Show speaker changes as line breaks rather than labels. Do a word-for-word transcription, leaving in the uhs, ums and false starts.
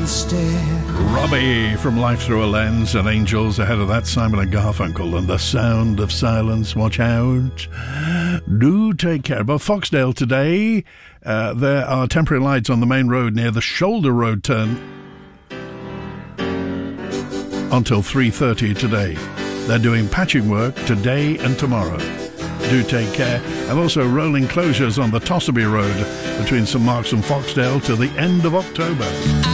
stare.
Robbie from Life Through a Lens and Angels. Ahead of that, Simon and Garfunkel and The Sound of Silence. Watch out. Do take care. But Foxdale today, uh, there are temporary lights on the main road near the Shoulder Road turn until three thirty today. They're doing patching work today and tomorrow. Do take care. And also rolling closures on the Tossaby Road between St Mark's and Foxdale till the end of October.